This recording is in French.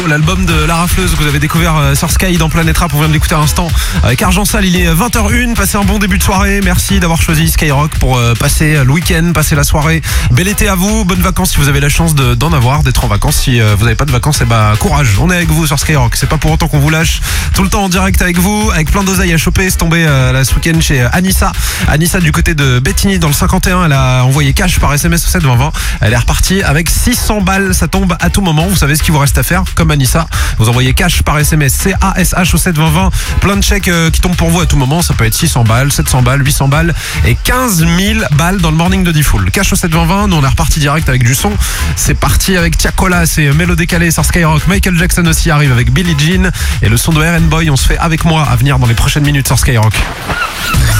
L'album de La Rafleuse que vous avez découvert sur Sky dans Planète Rap, on vient de l'écouter à l'instant avec Argent Sale. Il est 20h01, passez un bon début de soirée. Merci d'avoir choisi Skyrock pour passer le week-end, passer la soirée. Bel été à vous, bonnes vacances si vous avez la chance d'en avoir, d'être en vacances. Si vous n'avez pas de vacances, courage, on est avec vous sur Skyrock. C'est pas pour autant qu'on vous lâche, tout le temps en direct avec vous, avec plein d'oseilles à choper. C'est tombé ce week-end chez Anissa du côté de Bétigny dans le 51. Elle a envoyé cash par SMS au 7 20 20. Elle est repartie avec 600 balles, ça tombe à tout moment. Vous savez ce qu'il vous reste à faire, comme Anissa, vous envoyez cash par SMS, CASH au 7 20 20. Plein de chèques qui tombent pour vous à tout moment. Ça peut être 600 balles, 700 balles, 800 balles et 15 000 balles dans le morning de Diffoul. Cash au 7 20 20. Nous on est reparti direct avec du son. C'est parti avec Tiakola, c'est Mélo décalé sur Skyrock. Michael Jackson aussi arrive avec Billie Jean et le son de RN Boy. On se fait avec moi à venir dans les prochaines minutes sur Skyrock.